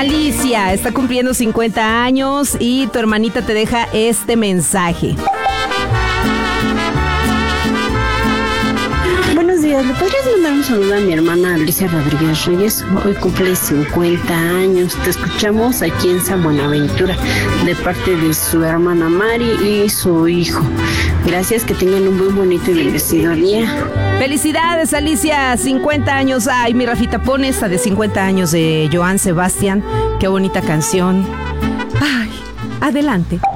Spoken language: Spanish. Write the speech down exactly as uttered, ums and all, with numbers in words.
Alicia está cumpliendo cincuenta años y tu hermanita te deja este mensaje. Buenos días, ¿le podrías mandar un saludo a mi hermana Alicia Rodríguez Reyes? Hoy cumple cincuenta años. Te escuchamos aquí en San Buenaventura, de parte de su hermana Mari y su hijo. Gracias, que tengan un muy bonito y bendecido día. Felicidades, Alicia, cincuenta años. Ay, mi Rafita, pone esta de cincuenta años de Joan Sebastián. Qué bonita canción. Ay, adelante.